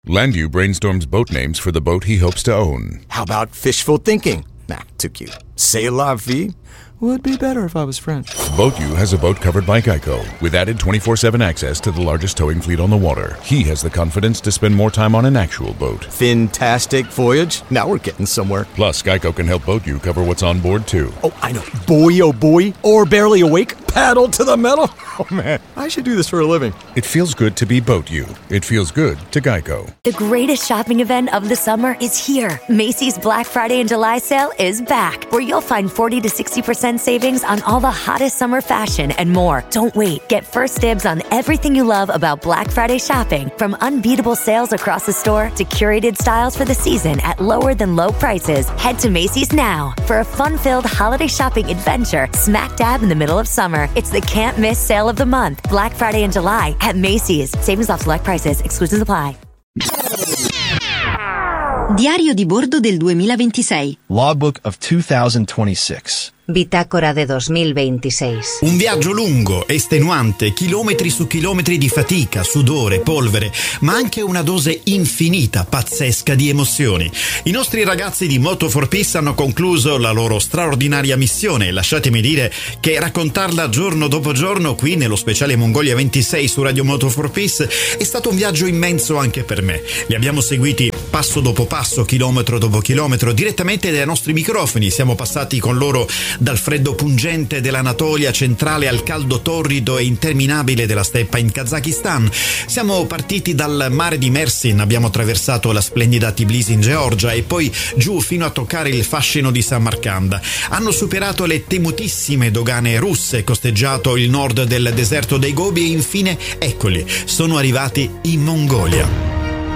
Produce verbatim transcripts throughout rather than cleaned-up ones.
Landu brainstorms boat names for the boat he hopes to own. How about fishful thinking? Nah, too cute. C'est la vie? Would be better if I was French. BoatU has a boat covered by Geico, with added twenty-four seven access to the largest towing fleet on the water. He has the confidence to spend more time on an actual boat. Fantastic voyage. Now we're getting somewhere. Plus, Geico can help BoatU cover what's on board, too. Oh, I know. Boy, oh boy. Or barely awake. Paddle to the metal. Oh, man. I should do this for a living. It feels good to be BoatU. It feels good to Geico. The greatest shopping event of the summer is here. Macy's Black Friday and July sale is back, where you'll find forty to sixty percent savings on all the hottest summer fashion and more. Don't wait. Get first dibs on everything you love about Black Friday shopping, from unbeatable sales across the store to curated styles for the season at lower than low prices. Head to Macy's now for a fun-filled holiday shopping adventure smack dab in the middle of summer. It's the can't miss sale of the month. Black Friday and July at Macy's. Savings off select prices. Exclusions apply. Diario di bordo del duemilaventisei. Logbook of twenty twenty-six. Bitácora de duemilaventisei. Un viaggio lungo, estenuante, chilometri su chilometri di fatica, sudore, polvere, ma anche una dose infinita, pazzesca di emozioni. I nostri ragazzi di Moto for Peace hanno concluso la loro straordinaria missione e lasciatemi dire che raccontarla giorno dopo giorno qui nello speciale Mongolia ventisei su Radio Moto for Peace è stato un viaggio immenso anche per me. Li abbiamo seguiti passo dopo passo, chilometro dopo chilometro, direttamente dai nostri microfoni. Siamo passati con loro dal freddo pungente dell'Anatolia centrale al caldo torrido e interminabile della steppa in Kazakistan. Siamo partiti dal mare di Mersin, abbiamo attraversato la splendida Tbilisi in Georgia e poi giù fino a toccare il fascino di Samarkand. Hanno superato le temutissime dogane russe, costeggiato il nord del deserto dei Gobi e infine, eccoli, sono arrivati in Mongolia.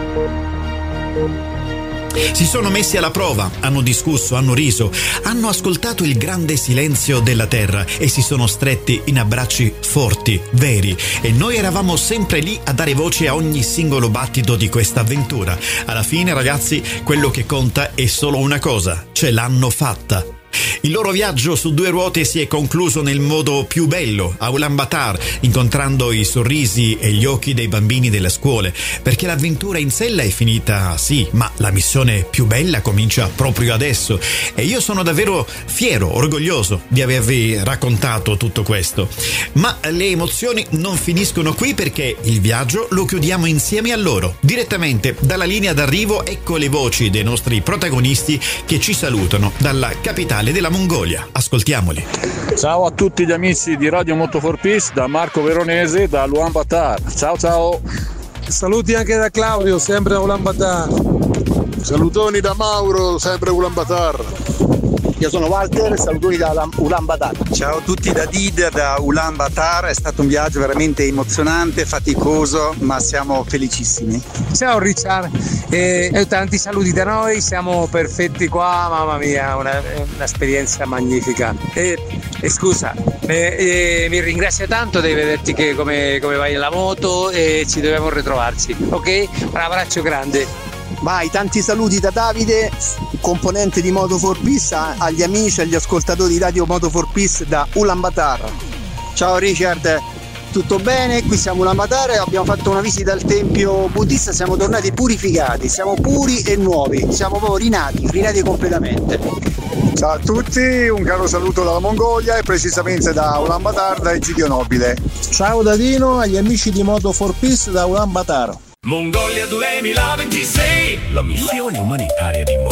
Si sono messi alla prova, hanno discusso, hanno riso, hanno ascoltato il grande silenzio della terra e si sono stretti in abbracci forti, veri, e noi eravamo sempre lì a dare voce a ogni singolo battito di questa avventura. Alla fine, ragazzi, quello che conta è solo una cosa: ce l'hanno fatta. Il loro viaggio su due ruote si è concluso nel modo più bello, a Ulaanbaatar, incontrando i sorrisi e gli occhi dei bambini delle scuole, perché l'avventura in sella è finita, sì, ma la missione più bella comincia proprio adesso e io sono davvero fiero, orgoglioso di avervi raccontato tutto questo. Ma le emozioni non finiscono qui, perché il viaggio lo chiudiamo insieme a loro. Direttamente dalla linea d'arrivo, ecco le voci dei nostri protagonisti che ci salutano dalla capitale della Mongolia. Ascoltiamoli. Ciao a tutti gli amici di Radio Moto for Peace, da Marco Veronese, da Ulaanbaatar. Ciao ciao. Saluti anche da Claudio, sempre a Ulaanbaatar. Salutoni da Mauro, sempre a Ulaanbaatar. Io sono Walter, salutoni da Ulaanbaatar. Ciao a tutti da Did, da Ulaanbaatar. È stato un viaggio veramente emozionante, faticoso, ma siamo felicissimi. Ciao Richard, e eh, tanti saluti da noi, siamo perfetti qua, mamma mia, una, un'esperienza magnifica. E, e scusa, eh, eh, mi ringrazio tanto di vederti che come, come vai nella moto e ci dobbiamo ritrovarci, ok? Un abbraccio grande. Vai, tanti saluti da Davide, componente di Moto for Peace, agli amici e agli ascoltatori di Radio Moto for Peace da Ulaanbaatar. Ciao Richard, tutto bene? Qui siamo a Ulaanbaatar, abbiamo fatto una visita al tempio buddista, siamo tornati purificati, siamo puri e nuovi, siamo proprio rinati, rinati completamente. Ciao a tutti, un caro saluto dalla Mongolia e precisamente da Ulaanbaatar, da Egidio Nobile. Ciao da Dino, agli amici di Moto for Peace da Ulaanbaatar. Mongolia duemilaventisei, la missione umanitaria di